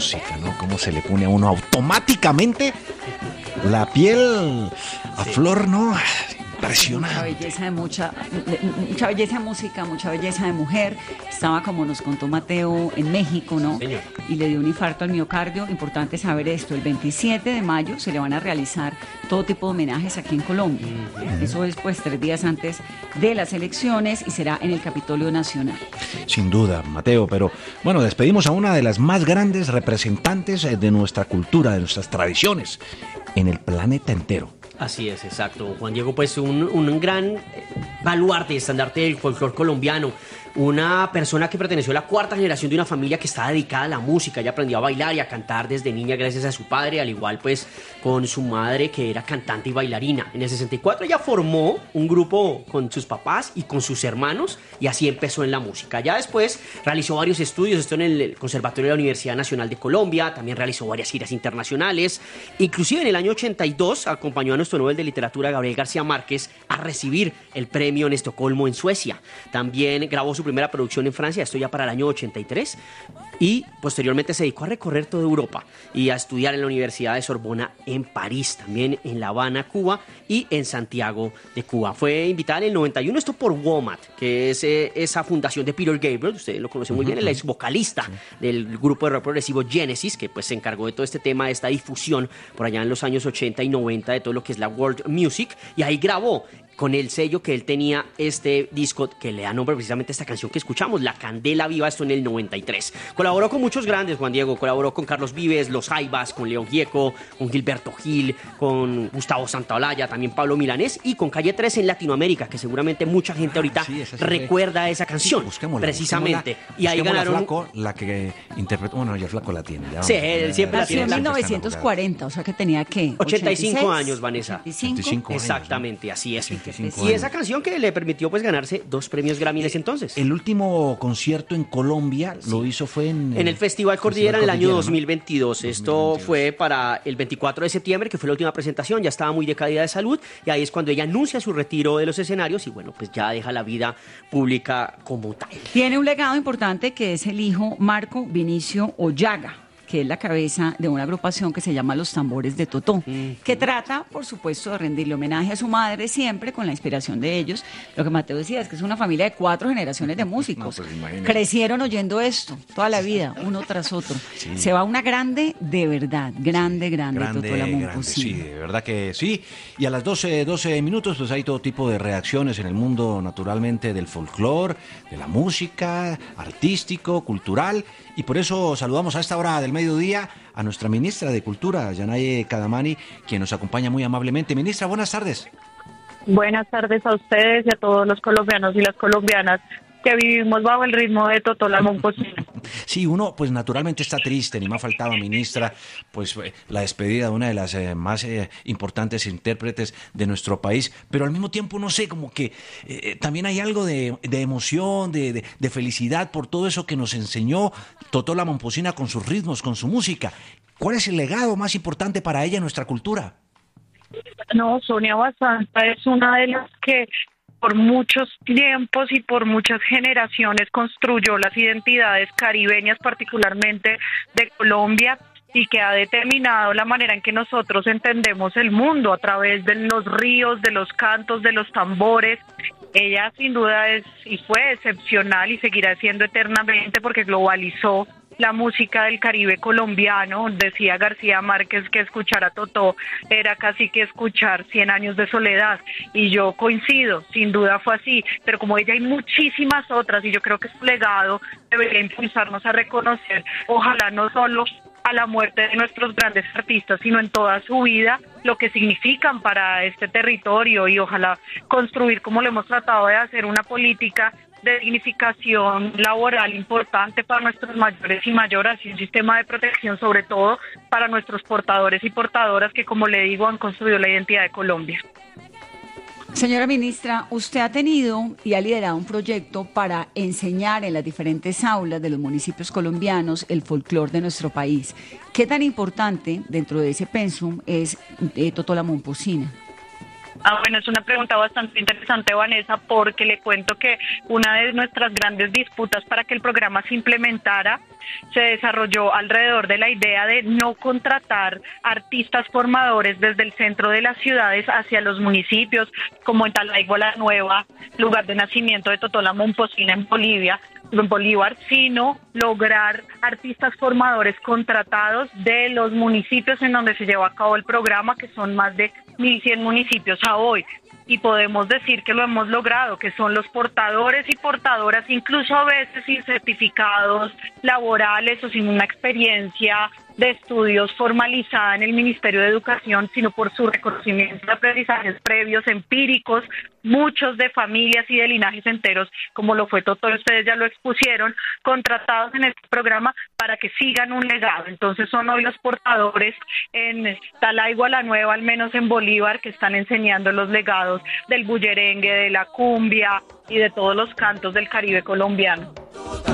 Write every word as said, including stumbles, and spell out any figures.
música, ¿no? Cómo se le pone a uno automáticamente la piel a sí. flor, ¿no? Impresionante. Mucha belleza de mucha, mucha belleza de música, mucha belleza de mujer. Estaba, como nos contó Mateo, en México, ¿no? Señor. Y le dio un infarto al miocardio. Importante saber esto. El veintisiete de mayo se le van a realizar todo tipo de homenajes aquí en Colombia. Mm-hmm. Eso es, pues, tres días antes de las elecciones y será en el Capitolio Nacional. Sin duda, Mateo, pero bueno, despedimos a una de las más grandes representantes de nuestra cultura, de nuestras tradiciones en el planeta entero. Así es, exacto. Juan Diego, pues un, un gran baluarte y estandarte del folclore colombiano. Una persona que perteneció a la cuarta generación de una familia que está dedicada a la música. Ella aprendió a bailar y a cantar desde niña gracias a su padre, al igual pues con su madre, que era cantante y bailarina. En el sesenta y cuatro ella formó un grupo con sus papás y con sus hermanos, y así empezó en la música. Ya después realizó varios estudios, esto en el Conservatorio de la Universidad Nacional de Colombia, también realizó varias giras internacionales. Inclusive en el año ochenta y dos acompañó a nuestro Nobel de Literatura Gabriel García Márquez a recibir el premio en Estocolmo, en Suecia. También grabó su primera producción en Francia, esto ya para el año ochenta y tres, y posteriormente se dedicó a recorrer toda Europa y a estudiar en la Universidad de Sorbona en París, también en La Habana, Cuba, y en Santiago de Cuba. Fue invitada en el noventa y uno, esto por WOMAD, que es eh, esa fundación de Peter Gabriel, ustedes lo conocen muy bien, el ex vocalista sí. del grupo de rock progresivo Genesis, que pues se encargó de todo este tema, de esta difusión por allá en los años ochenta y noventa de todo lo que es la world music, y ahí grabó con el sello que él tenía este disco que le da nombre precisamente a esta canción que escuchamos, La Candela Viva, esto en el noventa y tres. Colaboró con muchos grandes, Juan Diego, colaboró con Carlos Vives, Los Jaivas, con León Gieco, con Gilberto Gil, con Gustavo Santaolalla, también Pablo Milanés, y con Calle trece en Latinoamérica, que seguramente mucha gente ahorita ah, sí, esa sí recuerda esa canción, sí, busquémosla, precisamente. Busquémosla, y ahí ganaron... Flaco, la que interpretó, bueno, ya Flaco la tiene. Ya, sí, él siempre la tiene. En mil novecientos cuarenta, o sea que tenía, ¿qué? ochenta y cinco años, Vanessa. ochenta y cinco Exactamente, ¿no? Así es. ochenta y cinco y años. esa canción que le permitió pues ganarse dos premios Grammy en ese entonces. El último concierto en Colombia sí. lo hizo fue en... En el Festival Cordillera en el año dos mil veintidós. ¿No? Esto dos mil veintidós. Fue para el veinticuatro de septiembre, que fue la última presentación. Ya estaba muy decaída de salud y ahí es cuando ella anuncia su retiro de los escenarios y bueno, pues ya deja la vida pública como tal. Tiene un legado importante que es el hijo Marco Vinicio Ollaga, que es la cabeza de una agrupación que se llama Los Tambores de Totó, mm. que trata, por supuesto, de rendirle homenaje a su madre siempre con la inspiración de ellos. Lo que Mateo decía es que es una familia de cuatro generaciones de músicos. No, pues crecieron oyendo esto toda la vida, uno tras otro. Sí. Se va una grande de verdad, grande, grande, grande Totó la grande, sí, de verdad que sí. Y a las doce, doce minutos, pues hay todo tipo de reacciones en el mundo, naturalmente, del folclore, de la música, artístico, cultural, y por eso saludamos a esta hora del mediodía a nuestra ministra de Cultura, Yanaye Kadamani, quien nos acompaña muy amablemente. Ministra, buenas tardes. Buenas tardes a ustedes y a todos los colombianos y las colombianas que vivimos bajo el ritmo de Totó la Momposina. Sí, uno pues naturalmente está triste, ni más faltaba, ministra, pues la despedida de una de las eh, más eh, importantes intérpretes de nuestro país, pero al mismo tiempo, no sé, como que eh, también hay algo de, de emoción, de, de, de felicidad por todo eso que nos enseñó Totó la Momposina con sus ritmos, con su música. ¿Cuál es el legado más importante para ella en nuestra cultura? No, Sonia Basanta es una de las que por muchos tiempos y por muchas generaciones construyó las identidades caribeñas, particularmente de Colombia, y que ha determinado la manera en que nosotros entendemos el mundo a través de los ríos, de los cantos, de los tambores. Ella sin duda es y fue excepcional y seguirá siendo eternamente porque globalizó la música del Caribe colombiano. Decía García Márquez que escuchar a Totó era casi que escuchar Cien años de soledad, y yo coincido, sin duda fue así, pero como ella hay muchísimas otras, y yo creo que su legado debería impulsarnos a reconocer, ojalá no solo a la muerte de nuestros grandes artistas, sino en toda su vida, lo que significan para este territorio, y ojalá construir, como lo hemos tratado de hacer, una política de dignificación laboral importante para nuestros mayores y mayoras, y un sistema de protección sobre todo para nuestros portadores y portadoras que, como le digo, han construido la identidad de Colombia. Señora ministra, usted ha tenido y ha liderado un proyecto para enseñar en las diferentes aulas de los municipios colombianos el folclore de nuestro país. ¿Qué tan importante dentro de ese pensum es eh, Totó la Momposina? Ah, bueno, es una pregunta bastante interesante, Vanessa, porque le cuento que una de nuestras grandes disputas para que el programa se implementara se desarrolló alrededor de la idea de no contratar artistas formadores desde el centro de las ciudades hacia los municipios, como en Talaigua la Nueva, lugar de nacimiento de Totó la Momposina en Bolivia, en Bolívar, sino lograr artistas formadores contratados de los municipios en donde se lleva a cabo el programa, que son más de mil cien municipios a hoy. Y podemos decir que lo hemos logrado, que son los portadores y portadoras, incluso a veces sin certificados laborales o sin una experiencia de estudios formalizada en el Ministerio de Educación, sino por su reconocimiento de aprendizajes previos, empíricos, muchos de familias y de linajes enteros, como lo fue Totó, ustedes ya lo expusieron, contratados en este programa para que sigan un legado. Entonces son hoy los portadores en Talaigua la Nueva, al menos en Bolívar, que están enseñando los legados del bullerengue, de la cumbia y de todos los cantos del Caribe colombiano.